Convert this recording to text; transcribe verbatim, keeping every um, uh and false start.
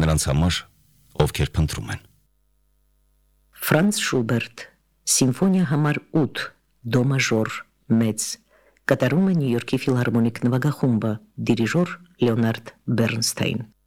նրանց համար, ովքեր փնտրում են։ Ֆրանց Շուբերտ, Սիմֆոնիա համար ութ, դո մաժոր, մեծ, կատարում է Նյու Յորքի ֆիլհարմոնիկ նվագախումբը, դիրիժոր Լեոնարդ Բեռնստայն։